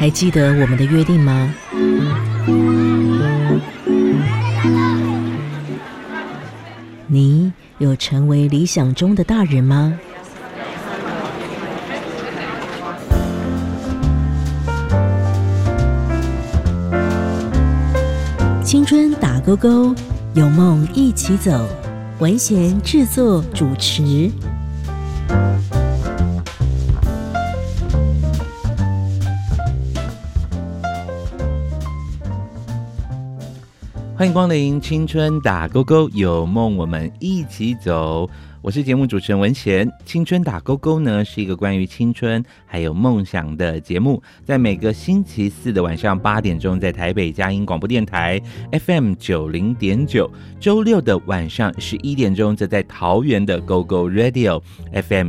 还记得我们的约定吗？你有成为理想中的大人吗？青春打勾勾，有梦一起走。文贤制作主持。 欢迎光临青春打勾勾，有梦我们一起走。我是节目主持人文贤。青春打勾勾呢是一个关于青春还有梦想的节目，在每个星期四的晚上8点钟在台北佳音广播电台 FM 90.9，周六的晚上11点钟则在桃园的 GoGo Radio FM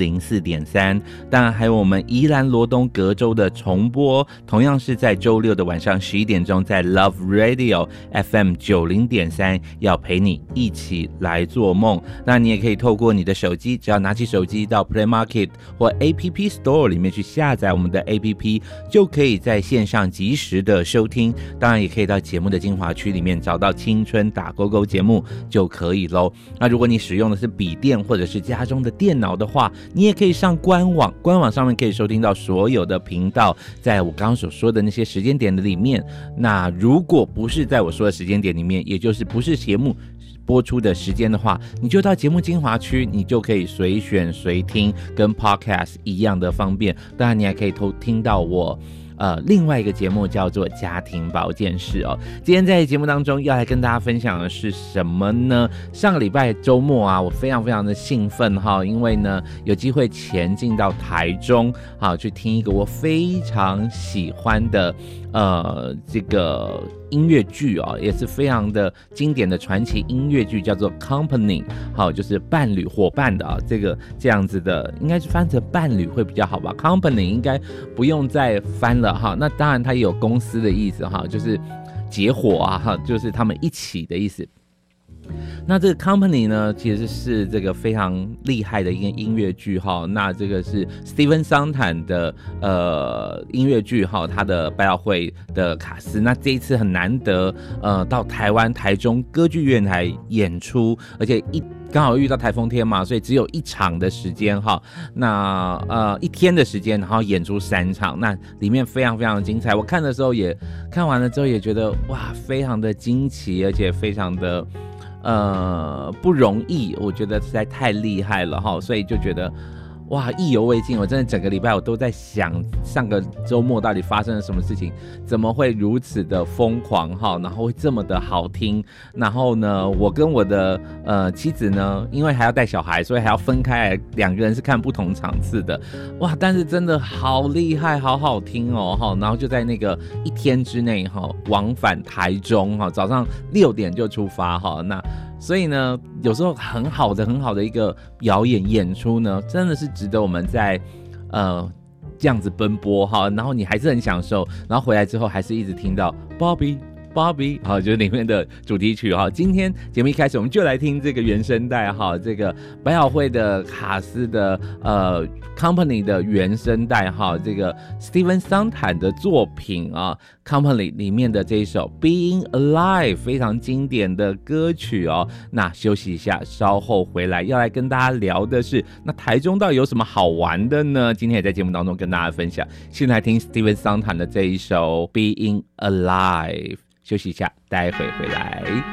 104.3，当然还有我们宜兰罗东隔周的重播，同样是在周六的晚上11点钟在 Love Radio FM 90.3，要陪你一起来做梦。那你也可以透过你的手机，只要拿起手机到 Play Market 或 App Store 里面去下载我们的 App， 就可以在线上及时的收听。当然也可以到节目的精华区里面找到青春打勾勾节目就可以咯。那如果你使用的是笔电或者是家中的电脑的话，你也可以上官网，官网上面可以收听到所有的频道，在我刚刚所说的那些时间点的里面。那如果不是在我说的时间点里面，也就是不是节目播出的时间的话，你就到节目精华区，你就可以随选随听，跟 Podcast 一样的方便。当然你还可以偷听到我另外一个节目叫做家庭保健室哦。今天在节目当中要来跟大家分享的是什么呢？上个礼拜周末啊，我非常非常的兴奋哈，因为呢有机会前进到台中，好去听一个我非常喜欢的这个音乐剧哦，也是非常的经典的传奇音乐剧，叫做 Company， 好，就是伴侣伙伴的啊，这样子的，应该是翻成伴侣会比较好吧 ，Company 应该不用再翻了哈。那当然它也有公司的意思哈，就是结伙啊哈，就是他们一起的意思。那这个 Company 呢，其实是这个非常厉害的一个音乐剧哈。那这个是 Stephen Sondheim 的音乐剧哈，他的百老汇的卡司。那这一次很难得到台湾台中歌剧院来演出，而且刚好遇到台风天嘛，所以只有1场的时间哈。那1天的时间，然后演出3场，那里面非常非常的精彩。我看的时候也看完了之后也觉得哇，非常的惊奇，而且非常的不容易，我觉得实在太厉害了哈，所以就觉得哇，意犹未尽。我真的整个礼拜我都在想，上个周末到底发生了什么事情，怎么会如此的疯狂哈，然后会这么的好听。然后呢，我跟我的妻子呢，因为还要带小孩，所以还要分开来，2个人是看不同场次的。哇，但是真的好厉害，好好听哦哈。然后就在那个1天之内哈，往返台中哈，早上6点就出发哈。那所以呢，有时候很好的一个表演出呢，真的是值得我们在这样子奔波哈，然后你还是很享受，然后回来之后还是一直听到 Bobby 好，就是里面的主题曲哈。今天节目一开始我们就来听这个原声带哈，这个百老汇的卡司的Company 的原声带哈，这个 Stephen Sondheim 的作品啊 Company 里面的这一首 Being Alive 非常经典的歌曲哦。那休息一下，稍后回来要来跟大家聊的是，那台中到底有什么好玩的呢？今天也在节目当中跟大家分享。现在听 Stephen Sondheim 的这一首 Being Alive， 休息一下，待会回来。